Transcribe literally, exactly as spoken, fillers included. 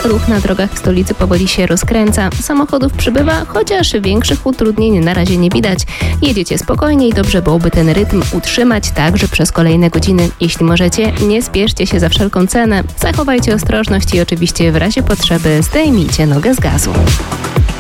Ruch na drogach w stolicy powoli się rozkręca. Samochodów przybywa, chociaż większych utrudnień na razie nie widać. Jedziecie spokojnie i dobrze byłoby ten rytm utrzymać także przez kolejne godziny. Jeśli możecie, nie spieszcie się za wszelką cenę. Zachowajcie ostrożność i oczywiście w razie potrzeby zdejmijcie nogę z gazu.